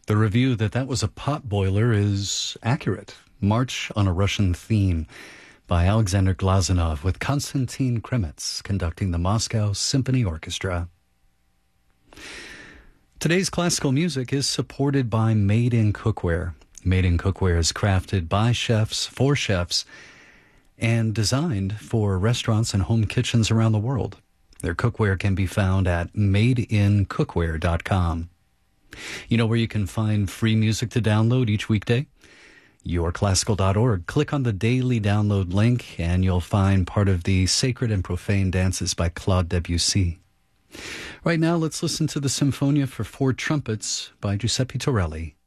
The review that was a pot boiler is accurate. March on a Russian Theme by Alexander Glazunov with Konstantin Kremetz conducting the Moscow Symphony Orchestra. Today's classical music is supported by Made in Cookware. Made in Cookware is crafted by chefs, for chefs, and designed for restaurants and home kitchens around the world. Their cookware can be found at madeincookware.com. You know where you can find free music to download each weekday? yourclassical.org. Click on the daily download link and you'll find part of the Sacred and Profane Dances by Claude Debussy. Right now, let's listen to the Symphonia for Four Trumpets by Giuseppe Torelli.